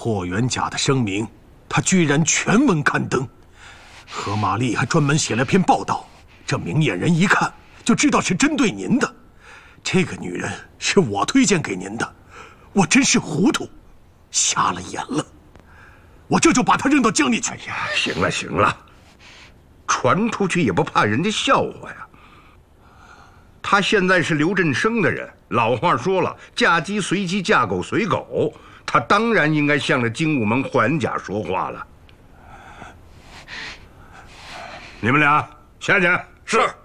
霍元甲的声明，他居然全文刊登。何玛丽还专门写了篇报道，这明眼人一看就知道是针对您的。这个女人是我推荐给您的，我真是糊涂，瞎了眼了。我这就把她扔到江里去。 哎呀，行了行了，传出去也不怕人家笑话呀。他现在是刘振声的人，老话说了，嫁鸡随鸡，嫁狗随狗，他当然应该向着精武门霍元甲说话了。你们俩下去。 是。